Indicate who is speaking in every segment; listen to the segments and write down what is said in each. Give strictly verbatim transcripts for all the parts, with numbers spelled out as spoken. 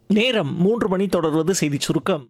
Speaker 1: நேரம் மூன்று மணி தொடர்வது செய்திச் சுருக்கம்.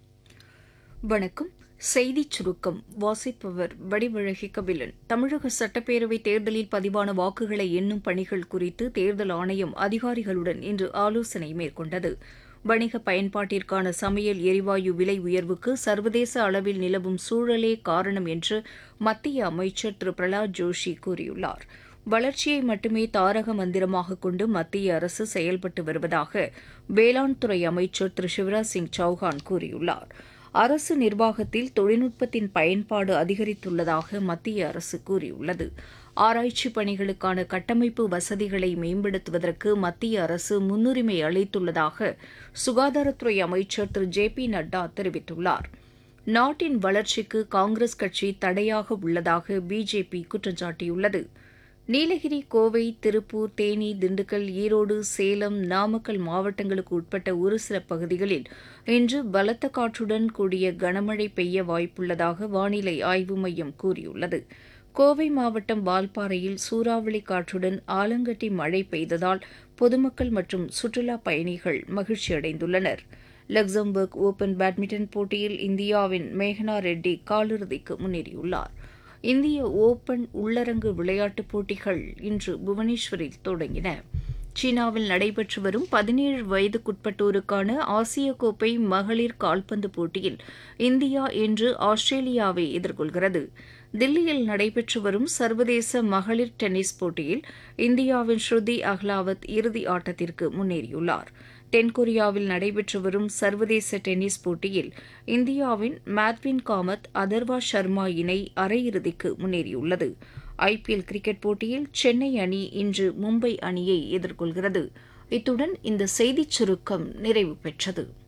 Speaker 2: வணக்கம். செய்திச் சுருக்கம் வாசிப்பவர் வடிவழகி கபிலன். தமிழக சட்டப்பேரவை தேர்தலில் பதிவான வாக்குகளை எண்ணும் பணிகள் குறித்து தேர்தல் ஆணையம் அதிகாரிகளுடன் இன்று ஆலோசனை மேற்கொண்டது. வணிக பயன்பாட்டிற்கான சமையல் எரிவாயு விலை உயர்வுக்கு சர்வதேச அளவில் நிலவும் சூழலே காரணம் என்று மத்திய அமைச்சர் திரு பிரகலாத் ஜோஷி கூறியுள்ளார். வளர்ச்சியை மட்டுமே தாரக மந்திரமாக கொண்டு மத்திய அரசு செயல்பட்டு வருவதாக வேளாண் துறை அமைச்சர் திரு சிவராஜ் சிங் சௌஹான் கூறியுள்ளார். அரசு நிர்வாகத்தில் தொழில்நுட்பத்தின் பயன்பாடு அதிகரித்துள்ளதாக மத்திய அரசு கூறியுள்ளது. ஆராய்ச்சி பணிகளுக்கான கட்டமைப்பு வசதிகளை மேம்படுத்துவதற்கு மத்திய அரசு முன்னுரிமை அளித்துள்ளதாக சுகாதாரத்துறை அமைச்சர் திரு ஜே பி நட்டா தெரிவித்துள்ளார். நாட்டின் வளர்ச்சிக்கு காங்கிரஸ் கட்சி தடையாக உள்ளதாக பிஜேபி குற்றம் சாட்டியுள்ளது. நீலகிரி, கோவை, திருப்பூர், தேனி, திண்டுக்கல், ஈரோடு, சேலம், நாமக்கல் மாவட்டங்களுக்கு உட்பட்ட ஒரு சில பகுதிகளில் இன்று பலத்த காற்றுடன் கூடிய கனமழை பெய்ய வாய்ப்புள்ளதாக வானிலை ஆய்வு மையம் கூறியுள்ளது. கோவை மாவட்டம் வால்பாறையில் சூறாவளி காற்றுடன் ஆலங்கட்டி மழை பெய்ததால் பொதுமக்கள் மற்றும் சுற்றுலாப் பயணிகள் மகிழ்ச்சியடைந்துள்ளனர். லக்சம்பர்க் ஓபன் பேட்மிண்டன் போட்டியில் இந்தியாவின் மேகனா ரெட்டி காலிறுதிக்கு முன்னேறியுள்ளார். இந்திய ஓபன் உள்ளரங்கு விளையாட்டுப் போட்டிகள் இன்று புவனேஸ்வரில் தொடங்கின. சீனாவில் நடைபெற்று வரும் பதினேழு வயதுக்குட்பட்டோருக்கான ஆசிய கோப்பை மகளிர் கால்பந்து போட்டியில் இந்தியா இன்று ஆஸ்திரேலியாவை எதிர்கொள்கிறது. தில்லியில் நடைபெற்று வரும் சர்வதேச மகளிர் டென்னிஸ் போட்டியில் இந்தியாவின் ஸ்ருதி அஹ்லாவத் இறுதி ஆட்டத்திற்கு முன்னேறியுள்ளார். தென்கொரியாவில் நடைபெற்று வரும் சர்வதேச டென்னிஸ் போட்டியில் இந்தியாவின் மேத்வின் காமத், அதர்வா சர்மா இணை அரையிறுதிக்கு முன்னேறியுள்ளது. ஐபிஎல் கிரிக்கெட் போட்டியில் சென்னை அணி இன்று மும்பை அணியை எதிர்கொள்கிறது. இத்துடன் இந்த செய்திச் சுருக்கம் நிறைவு பெற்றது.